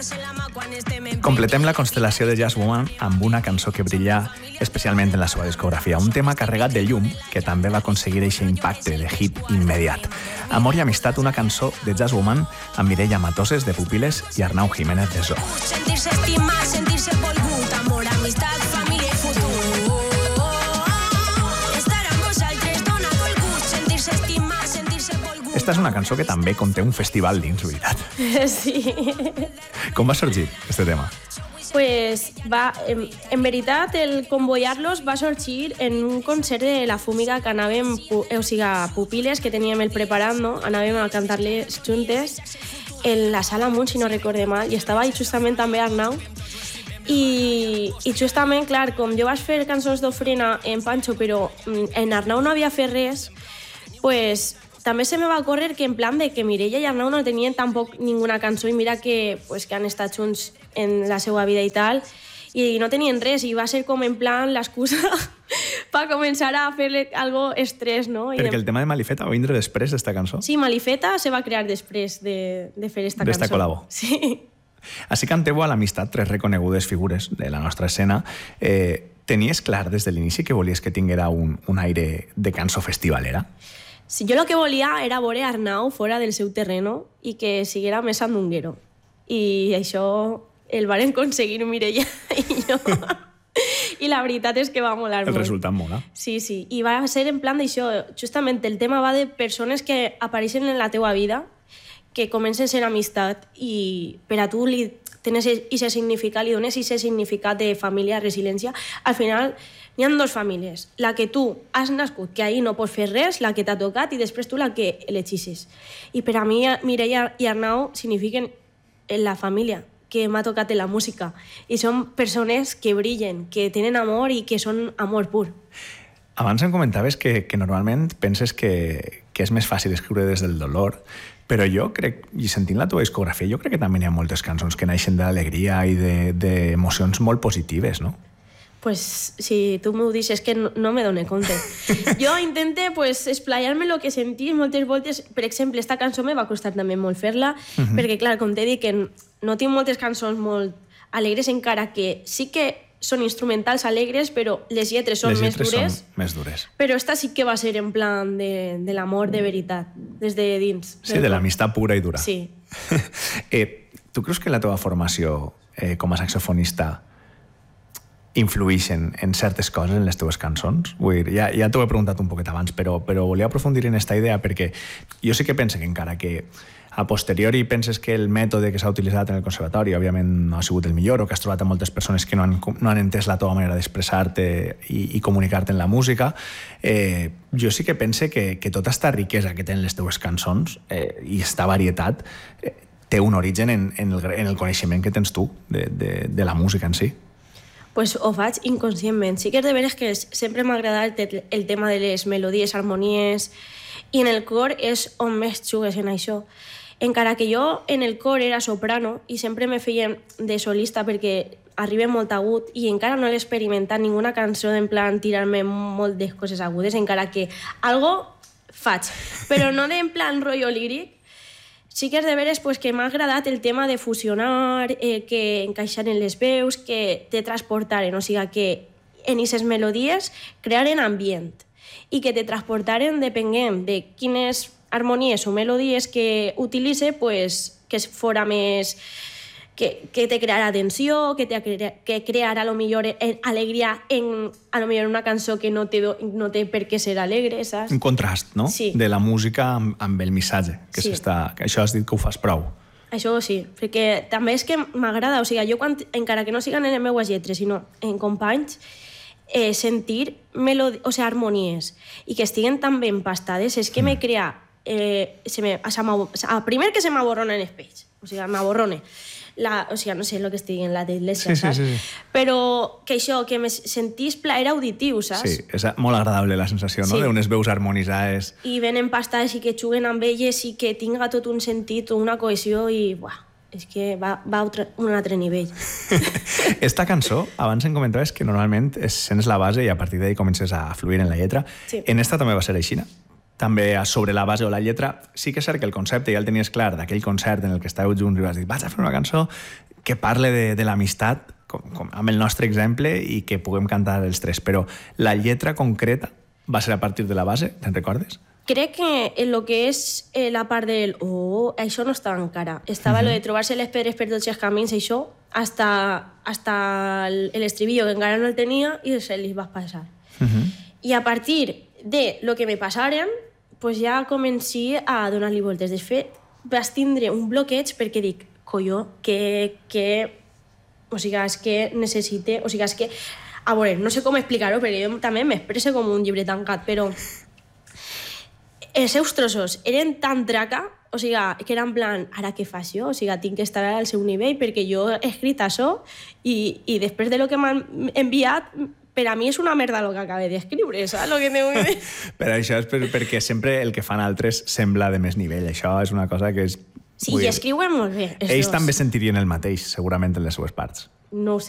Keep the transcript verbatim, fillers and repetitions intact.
Completem la constel·lació de Jazz Woman amb una cançó que brilla especialment en la seva discografia, un tema carregat de llum que també va aconseguir aquest impacte de hit immediat. Amor i amistat, una cançó de Jazz Woman amb Mireia Matoses, de Pupiles, i Arnau Jiménez, de Zoo. Sentir-se estimat, sentir-se volgut, amor, amistat, família i futur. Estar amb vosaltres dona tot gust, sentir-se estimat, sentir-se volgut. Esta és una cançó que també conté un festival dins, veritat? Sí. Com va sorgir este tema? Pues va, en, en veritat, el Convoyarlos va sorgir en un concert de La Fúmiga que anàvem, o sigui, Pupiles, que teníem el preparat, no? Anàvem a cantar-les juntes en la sala Munt, si no recorde mal, i estava ahí justament també Arnau. I, i justament, clar, com jo vaig fer cançons d'ofrena en Pancho, però en Arnau no havia fet res, pues també se me va córrer que en plan de que Mireia i Arnau no tenien tampoc ninguna cançó i mira que, pues, que han estat junts en la seva vida i tal, i no tenien res, i va ser com en plan l'excusa per començar a fer algo estrès, no? Perquè el tema de Malifeta va vindre després d'esta cançó? Sí, Malifeta se va crear després de, de fer esta cançó. D'esta col·labo. Sí. Així canteu a l'amistat tres reconegudes figures de la nostra escena. Eh, tenies clar des de l'inici que volies que tinguera un, un aire de cançó festivalera? Sí, jo el que volia era veure Arnau fora del seu terreno i que siguera més sandunguero. I això el varen aconseguir Mireia i jo. I la veritat és que va molar molt. El resultat mola. Sí, sí. I va ser en plan d'això. Justament el tema va de persones que apareixen en la teua vida, que comencen sent amistat i per a tu li tens aquest significat, li dones aquest significat de família, resiliència. Al final n'hi ha dues famílies. La que tu has nascut, que ahir no pots fer res, la que t'ha tocat, i després tu la que elegixes. I per a mi, Mireia i Arnau signifiquen la família que m'ha tocat en la música. I són persones que brillen, que tenen amor i que són amor pur. Abans em comentaves que, que normalment penses que, que és més fàcil escriure des del dolor, però jo crec, i sentint la teva discografia, jo crec que també hi ha moltes cançons que naixen d'alegria i d'emocions de, molt positives, no? Pues si tu m'ho dius, és que no, no me dono compte. Jo intente pues, explayar-me el que sentí moltes voltes. Per exemple, esta cançó me va costar també molt fer-la, uh-huh. perquè, clar, com t'he dit, que no tinc moltes cançons molt alegres, encara que sí que són instrumentals alegres, però les lletres són les lletres més dures. Són més dures. Però esta sí que va ser en plan de, de l'amor de veritat, des de dins. Sí, de l'amistat pura i dura. Sí. eh, tu creus que la teva formació eh, com a saxofonista influeix en, en certes coses en les teves cançons? Vull dir, ja, ja t'ho he preguntat un poquet abans, però, però volia aprofundir en aquesta idea perquè jo sí que penso que encara que a posteriori penses que el mètode que s'ha utilitzat en el conservatori òbviament no ha sigut el millor o que has trobat a moltes persones que no han, no han entès la teva manera d'expressar-te i, i comunicar-te en la música, eh, jo sí que pense que, que tota aquesta riquesa que tenen les teves cançons eh, i esta varietat eh, té un origen en, en, el, en el coneixement que tens tu de, de, de la música en si. Pues ho faig inconscientment. Sí que és de veres que sempre m'ha agradat el, el tema de les melodies, harmonies, i en el cor és on més jugues en això. Encara que jo en el cor era soprano i sempre me feien de solista perquè arriba molt agut i encara no l'he experimentat ninguna cançó en plan tirar-me molt de coses agudes, encara que algo faig, però no en plan rotllo líric. Sí que és de veres pues, que m'ha agradat el tema de fusionar, eh, que encaixaren les veus, que te transportaren, o sigui que en aquestes melodies crearen ambient i que te transportaren depenent de quines harmonies o melodies que utilitze, pues, que fora més... que, que te creara tensió, que, te, que creara a lo millor en, alegria en a lo millor una cançó que no té, no té per què ser alegre, saps? Un contrast, no? Sí. De la música amb, amb el missatge. Que sí. que això has dit que ho fas prou. Això sí, perquè també és que m'agrada, o sigui, jo quan, encara que no siguen en les meves lletres, sinó en companys, eh, sentir melodi- o sigui, harmonies i que estiguen tan ben pastades, és que mm. me crea... Eh, se me, se a primer que se m'aborrona en el peix, o sigui, m'aborrone. La, o sigui, no sé el que estigui en la iglesia, sí, saps? Sí, sí, sí. Però que això, que me sentís plaer auditiu, saps? Sí, és molt agradable la sensació, no? Sí. D'unes veus harmonitzades. I venen pastades i que juguen amb elles i que tinga tot un sentit, una cohesió i, buah, és que va, va a un altre nivell. Esta cançó, abans em comentaves que normalment sents la base i a partir d'ahí comences a fluir en la lletra. Sí. En esta també va ser així, no? També sobre la base o la lletra, sí que és cert que el concepte ja el tenies clar d'aquell concert en el que estàveu junts i vas dir vaig a fer una cançó que parle de, de l'amistat, com, com, amb el nostre exemple, i que puguem cantar els tres. Però la lletra concreta va ser a partir de la base, te'n recordes? Crec que en lo que és eh, la part del oh, això no estava encara. Estava uh-huh. lo de trobar-se les pedres per tots els camins, això, hasta, hasta el estribillo, que encara no el tenia, i se li va passar. Uh-huh. I a partir de lo que me passaren, pues ja comenci a donar-li voltes. De fet, vas tindre un bloqueig perquè dic, colló, que, que... O sigui, és que necessite... O sigui, és que... A veure, no sé com explicar-ho, perquè jo també m'expresse com un llibre tancat, però... Els seus trossos eren tan traca, o sigui, que era en plan, ara què faig jo? O sigui, tinc que estar al seu nivell perquè jo he escrit això i, i després de lo que m'han enviat, per a mi és una merda el que acabé d'escriure, saps? Lo que tengo que dir. Però això és per, perquè sempre el que fan altres sembla de més nivell. Això és una cosa que és... Sí, i escriuen molt bé. Ells dos. també sentirien el mateix, segurament, en les seues parts. No ho sé.